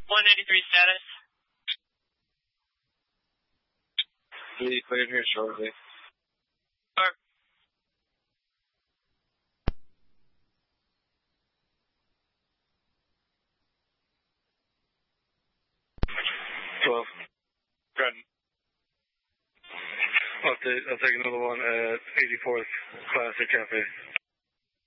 193 status. Be cleared here shortly. Or 12. Granton. I'll take another one at 84th Classic Cafe.